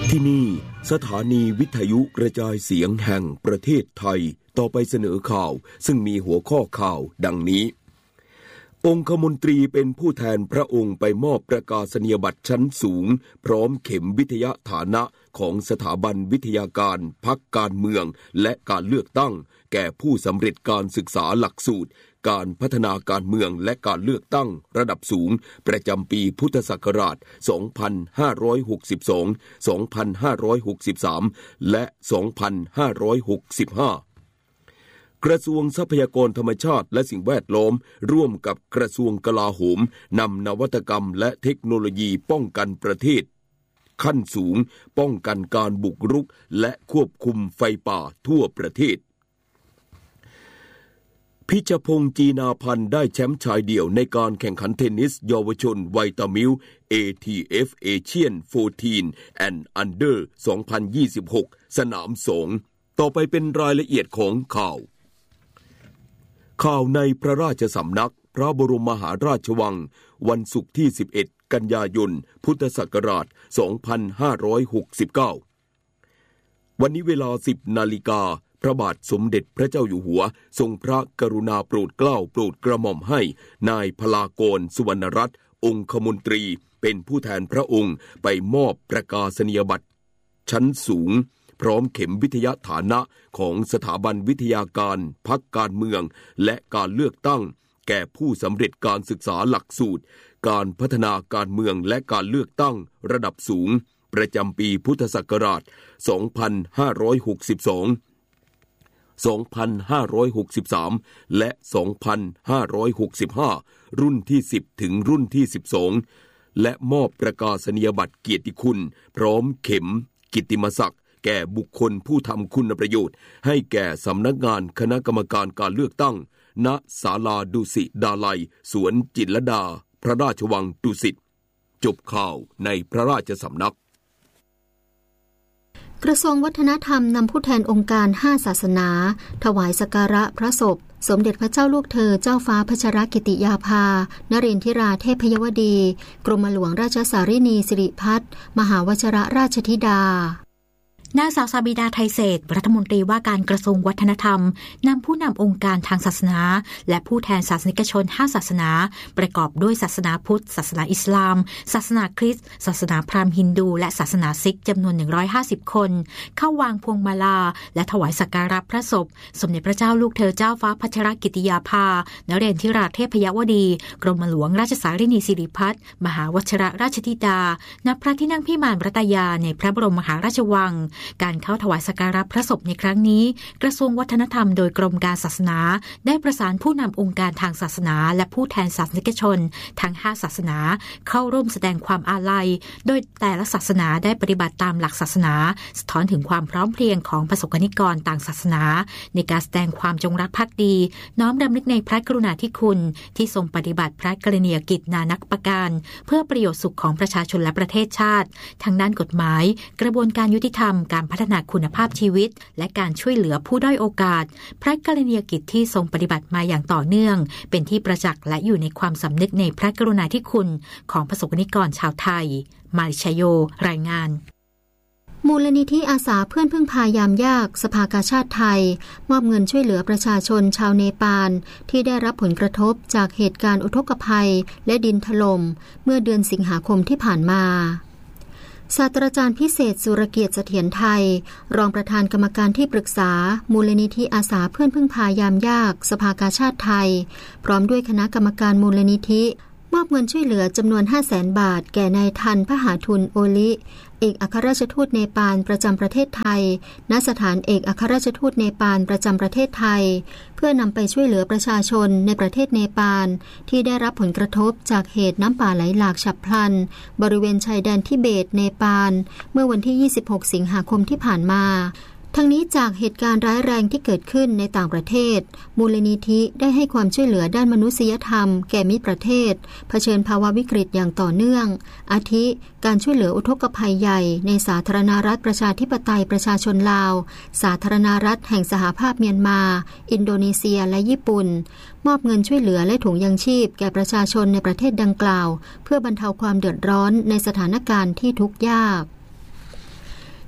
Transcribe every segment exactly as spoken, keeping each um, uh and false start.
ที่นี่สถานีวิทยุกระจายเสียงแห่งประเทศไทยต่อไปเสนอข่าวซึ่งมีหัวข้อข่าวดังนี้องคมนตรีเป็นผู้แทนพระองค์ไปมอบประกาศนียบัตรชั้นสูงพร้อมเข็มวิทยาฐานะของสถาบันวิทยาการพรรคการเมืองและการเลือกตั้งแก่ผู้สำเร็จการศึกษาหลักสูตรการพัฒนาการเมืองและการเลือกตั้งระดับสูงประจำปีพุทธศักราช สองพันห้าร้อยหกสิบสอง สองพันห้าร้อยหกสิบสาม และ สองพันห้าร้อยหกสิบห้า กระทรวงทรัพยากรธรรมชาติและสิ่งแวดล้อมร่วมกับกระทรวงกลาโหมนำนวัตกรรมและเทคโนโลยีป้องกันประเทศขั้นสูงป้องกันการบุกรุกและควบคุมไฟป่าทั่วประเทศพิชพงษ์จีนาพันธ์ได้แชมป์ชายเดี่ยวในการแข่งขันเทนนิสเยาวชนไวตามิล เอ ที เอฟ Asian สิบสี่ and Under สองพันยี่สิบหก สนามสองต่อไปเป็นรายละเอียดของข่าวข่าวในพระราชสำนักพระบรมมหาราชวังวันศุกร์ที่สิบเอ็ดกันยายนพุทธศักราชสองพันห้าร้อยหกสิบเก้าวันนี้เวลา สิบนาฬิกาพระบาทสมเด็จพระเจ้าอยู่หัวทรงพระกรุณาโปรดเกล้าโปรดกระหม่อมให้นายพลากรสุวรรณรัตน์องคมนตรีเป็นผู้แทนพระองค์ไปมอบประกาศนียบัตรชั้นสูงพร้อมเข็มวิทยาฐานะของสถาบันวิทยาการพรรคการเมืองและการเลือกตั้งแก่ผู้สำเร็จการศึกษาหลักสูตรการพัฒนาการเมืองและการเลือกตั้งระดับสูงประจำปีพุทธศักราช สองพันห้าร้อยหกสิบสอง สองพันห้าร้อยหกสิบสาม และ สองพันห้าร้อยหกสิบห้า รุ่นที่ สิบ ถึงรุ่นที่ สิบสอง และมอบประกาศนียบัตรเกียรติคุณพร้อมเข็มกิตติมศักดิ์แก่บุคคลผู้ทำคุณประโยชน์ให้แก่สำนักงานคณะกรรมการการเลือกตั้งณศาลาดุสิตดาลัยสวนจิตรลดาพระราชวังดุสิตจบข่าวในพระราชสำนักกระทรวงวัฒนธรรมนำผู้แทนองค์การห้าศาสนาถวายสักการะพระศพสมเด็จพระเจ้าลูกเธอเจ้าฟ้าพัชรกิติยาภานเรนทิราเทพยวดีกรมหลวงราชสารินีสิริพัฒน์มหาวชิรราชธิดานางสาวซาบิดาไทยเศรษฐ์รัฐมนตรีว่าการกระทรวงวัฒนธรรมนำผู้นำองค์การทางศาสนาและผู้แทนศาสนิกชนห้าศาสนาประกอบด้วยศาสนาพุทธศาสนาอิสลามศาสนาคริสต์ศาสนาพราหมณ์ฮินดูและศาสนาซิกจำนวนหนึ่งร้อยห้าสิบคนเข้าวางพวงมาลาและถวายสักการะพระศพสมเด็จพระเจ้าลูกเธอเจ้าฟ้าพัชรกิติยาภานเรนทิราเทพยวดีกรมหลวงราชสารินีสิริพัฒน์มหาวชิรราชธิดาณพระที่นั่งพิมานรัตยาในพระบรมมหาราชวังการเข้าถวายสักการะพระศพในครั้งนี้กระทรวงวัฒนธรรมโดยกรมการศาสนาได้ประสานผู้นำองค์การทางศาสนาและผู้แทนศาสนิกชนทั้งห้าศาสนาเข้าร่วมแสดงความอาลัยโดยแต่ละศาสนาได้ปฏิบัติตามหลักศาสนาสะท้อนถึงความพร้อมเพรียงของประสบกนิกรต่างศาสนาในการแสดงความจงรักภักดีน้อมรำลึกในพระกรุณาธิคุณที่ทรงปฏิบัติพระกรณียกิจนานับประการเพื่อประโยชน์สุขของประชาชนและประเทศชาติทั้งด้านกฎหมายกระบวนการยุติธรรมการพัฒนาคุณภาพชีวิตและการช่วยเหลือผู้ด้อยโอกาสพระกรณียกิจที่ทรงปฏิบัติมาอย่างต่อเนื่องเป็นที่ประจักษ์และอยู่ในความสำนึกในพระกรุณาธิคุณของประสบกนิกรชาวไทยมาริชโยรายงานมูลนิธิอาสาเพื่อนพึ่งพายามยากสภากาชาดไทยมอบเงินช่วยเหลือประชาชนชาวเนปาลที่ได้รับผลกระทบจากเหตุการณ์อุทกภัยและดินถล่มเมื่อเดือนสิงหาคมที่ผ่านมาศาสตราจารย์พิเศษสุรเกียรติเสถียรไทยรองประธานกรรมการที่ปรึกษามูลนิธิอาสาเพื่อนพึ่งพายามยากสภากาชาดไทยพร้อมด้วยคณะกรรมการมูลนิธิมอบเงินช่วยเหลือจำนวน ห้าแสน บาทแก่นายทันพหาทุนโอลิเอกอัครราชทูตเนปาลประจำประเทศไทยณสถานเอกอัครราชทูตเนปาลประจำประเทศไทยเพื่อนำไปช่วยเหลือประชาชนในประเทศเนปาลที่ได้รับผลกระทบจากเหตุน้ำป่าไหลหลากฉับพลันบริเวณชายแดนทิเบตเนปาลเมื่อวันที่ยี่สิบหกสิงหาคมที่ผ่านมาทั้งนี้จากเหตุการณ์ร้ายแรงที่เกิดขึ้นในต่างประเทศมูลนิธิได้ให้ความช่วยเหลือด้านมนุษยธรรมแก่มิตรประเทศเผชิญภาวะวิกฤตอย่างต่อเนื่องอาทิการช่วยเหลืออุทกภัยใหญ่ในสาธารณรัฐประชาธิปไตยประชาชนลาวสาธารณรัฐแห่งสหภาพเมียนมาอินโดนีเซียและญี่ปุ่นมอบเงินช่วยเหลือและถุงยังชีพแก่ประชาชนในประเทศดังกล่าวเพื่อบรรเทาความเดือดร้อนในสถานการณ์ที่ทุกข์ยาก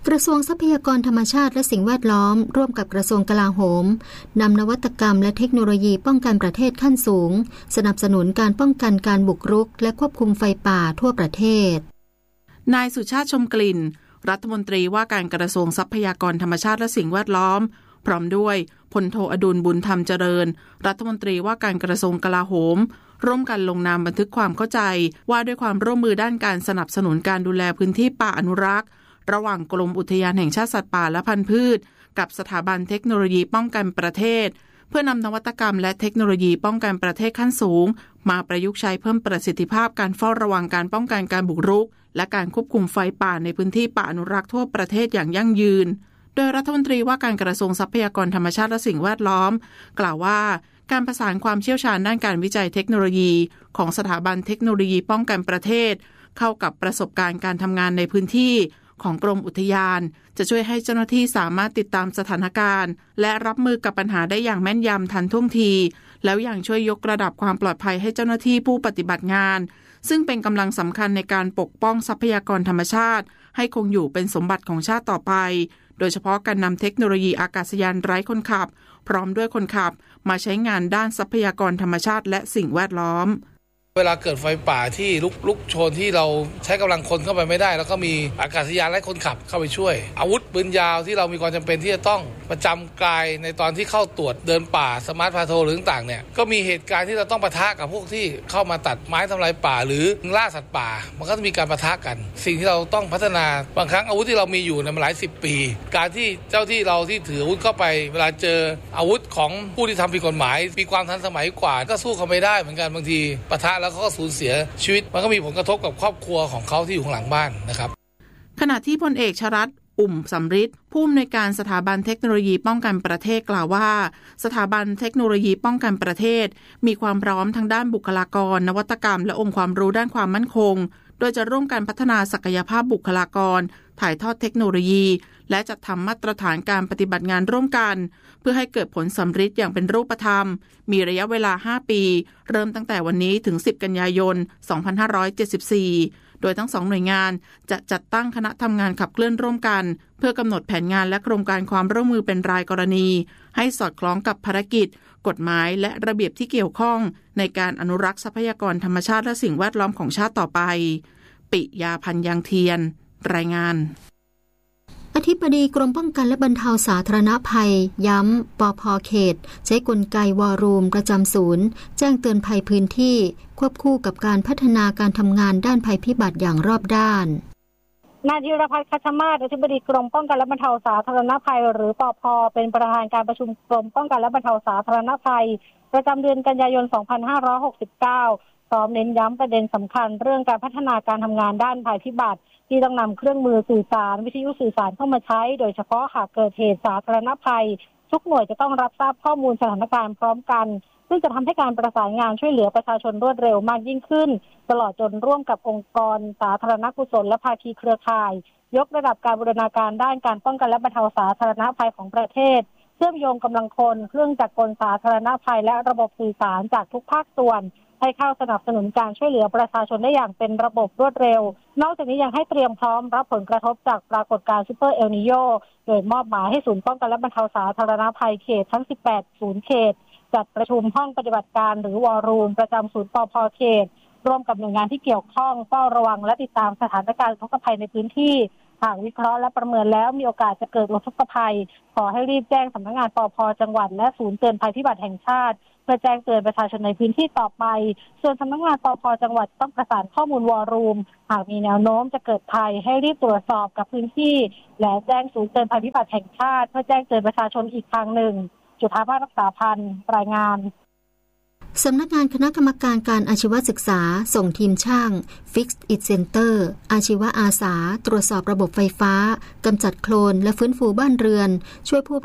กระทรวงทรัพยากรธรรมชาติและสิ่งแวดล้อมร่วมกับกระทรวงกลาโหมนำนวัตกรรมและเทคโนโลยีป้องกันประเทศขั้นสูงสนับสนุนการป้องกันการบุกรุกและควบคุมไฟป่าทั่วประเทศนายสุชาติชมกลิ่นรัฐมนตรีว่าการกระทรวงทรัพยากรธรรมชาติและสิ่งแวดล้อมพร้อมด้วยพลโทอดุลบุญธรรมเจริญรัฐมนตรีว่าการกระทรวงกลาโหมร่วมกันลงนามบันทึกความเข้าใจว่าด้วยความร่วมมือด้านการสนับสนุนการดูแลพื้นที่ป่าอนุรักษ์ระหว่างกรมอุทยานแห่งชาติสัตว์ป่าและพันธุ์พืชกับสถาบันเทคโนโลยีป้องกันประเทศเพื่อนำนวัตกรรมและเทคโนโลยีป้องกันประเทศขั้นสูงมาประยุกต์ใช้เพิ่มประสิทธิภาพการเฝ้าระวังการป้องกันการบุกรุกและการควบคุมไฟป่าในพื้นที่ป่าอนุรักษ์ทั่วประเทศอย่างยั่งยืนโดยรัฐมนตรีว่าการกระทรวงทรัพยากรธรรมชาติและสิ่งแวดล้อมกล่าวว่าการประสานความเชี่ยวชาญด้านการวิจัยเทคโนโลยีของสถาบันเทคโนโลยีป้องกันประเทศเข้ากับประสบการณ์การทำงานในพื้นที่ของกรมอุทยานจะช่วยให้เจ้าหน้าที่สามารถติดตามสถานการณ์และรับมือกับปัญหาได้อย่างแม่นยำทันท่วงทีแล้วยังช่วยยกระดับความปลอดภัยให้เจ้าหน้าที่ผู้ปฏิบัติงานซึ่งเป็นกำลังสำคัญในการปกป้องทรัพยากรธรรมชาติให้คงอยู่เป็นสมบัติของชาติต่อไปโดยเฉพาะการนำเทคโนโลยีอากาศยานไร้คนขับพร้อมด้วยคนขับมาใช้งานด้านทรัพยากรธรรมชาติและสิ่งแวดล้อมเวลาเกิดไฟป่าที่ลุกลุกโชนที่เราใช้กำลังคนเข้าไปไม่ได้แล้วก็มีอากาศยานไร้คนขับเข้าไปช่วยอาวุธปืนยาวที่เรามีความจำเป็นที่จะต้องประจำกายในตอนที่เข้าตรวจเดินป่าสมาร์ทพาโทรหรือต่างๆเนี่ยก็มีเหตุการณ์ที่เราต้องปะทะกับพวกที่เข้ามาตัดไม้ทำลายป่าหรือล่าสัตว์ป่ามันก็จะมีการปะทะกันสิ่งที่เราต้องพัฒนาบางครั้งอาวุธที่เรามีอยู่ในมาหลายสิบปีการที่เจ้าที่เราที่ถืออาวุธเข้าไปเวลาเจออาวุธของผู้ที่ทำผิดกฎหมายมีความทันสมัยกว่าก็สู้เขาไม่ได้เหมือนกันบางทีปะทะแล้วเขาก็สูญเสียชีวิตมันก็มีผลกระทบกับครอบครัวของเขาที่อยู่ข้างหลังบ้านนะครับขณะที่พลเอกชรัตน์อุ่มสำริดผู้อำนวยการสถาบันเทคโนโลยีป้องกันประเทศกล่าวว่าสถาบันเทคโนโลยีป้องกันประเทศมีความพร้อมทางด้านบุคลากรนวัตกรรมและองค์ความรู้ด้านความมั่นคงโดยจะร่วมกันพัฒนาศักยภาพบุคลากรถ่ายทอดเทคโนโลยีและจัดทำมาตรฐานการปฏิบัติงานร่วมกันเพื่อให้เกิดผลสำฤทธิ์อย่างเป็นรูปธรรมมีระยะเวลาห้าปีเริ่มตั้งแต่วันนี้ถึงสิบกันยายนสองพันห้าร้อยเจ็ดสิบสี่โดยทั้งสองหน่วยงานจะจัดตั้งคณะทำงานขับเคลื่อนร่วมกันเพื่อกำหนดแผนงานและโครงการความร่วมมือเป็นรายกรณีให้สอดคล้องกับภารกิจกฎหมายและระเบียบที่เกี่ยวข้องในการอนุรักษ์ทรัพยากรธรรมชาติและสิ่งแวดล้อมของชาติต่อไปปิยาพันธ์ยังเทียนรายงานอธิบดีกรมป้องกันและบรรเทาสาธารณภัยย้ำปภ.เขตใช้กลไกวอรูมประจำศูนย์แจ้งเตือนภัยพื้นที่ควบคู่กับการพัฒนาการทำงานด้านภัยพิบัติอย่างรอบด้านนายธีรพัฒน์ คัชมาศอธิบดีกรมป้องกันและบรรเทาสาธารณภัยหรือปภ.เป็นประธานการประชุมกรมป้องกันและบรรเทาสาธารณภัยประจำเดือนกันยายนสองพันห้าร้อยหกสิบเก้าพร้อมเน้นย้ำประเด็นสำคัญเรื่องการพัฒนาการทำงานด้านภัยพิบัติที่ต้องนำเครื่องมือสื่อสารวิทยุสื่อสารเข้ามาใช้โดยเฉพาะหากเกิดเหตุสาธารณภัยทุกหน่วยจะต้องรับทราบข้อมูลสถานการณ์พร้อมกันซึ่งจะทำให้การประสานงานช่วยเหลือประชาชนรวดเร็วมากยิ่งขึ้นตลอดจนร่วมกับองค์กรสาธารณกุศลและภาคีเครือข่ายยกระดับการบูรณาการด้านการป้องกันและบรรเทาสาธารณภัยของประเทศเชื่อมโยงกำลังคนเครื่องจักรกลสาธารณภัยและระบบสื่อสารจากทุกภาคส่วนให้เข้าสนับสนุนการช่วยเหลือประชาชนได้อย่างเป็นระบบรวดเร็วนอกจากนี้ยังให้เตรียมพร้อมรับผลกระทบจากปรากฏการณ์ซุปเปอร์เอลนิโญโดยมอบหมายให้ศูนย์ป้องกันและบรรเทาสาธารณภัยเขตทั้งสิบแปดศูนย์เขตจัดประชุมห้องปฏิบัติการหรือวอลลุ่มประจำศูนย์ปภ.เขตร่วมกับหน่วยงานที่เกี่ยวข้องเฝ้าระวังและติดตามสถานการณ์อุทกภัยในพื้นที่หากวิเคราะห์และประเมินแล้วมีโอกาสจะเกิดอุทกภัยขอให้รีบแจ้งสำนักงานปภ.จังหวัดและศูนย์เตือนภัยพิบัติแห่งชาติเพื่อแจ้งเตือนประชาชนในพื้นที่ต่อไปส่วนสำนักงานปภ.จังหวัดต้องประสานข้อมูลวอลลุ่มหากมีแนวโน้มจะเกิดภัยให้รีบตรวจสอบกับพื้นที่และแจ้งศูนย์เตือนภัยพิบัติแห่งชาติเพื่อแจ้งเตือนประชาชนอีกทางหนึ่งจุฑาภาครักษาพันธ์รายงานสำนักงานคณะกรรมการการอาชีวศึกษาส่งทีมช่าง Fix It Center อาชีวะอาสาตรวจสอบระบบไฟฟ้ากำจัดโคลนและฟื้นฟูบ้านเรือนช่วยผู้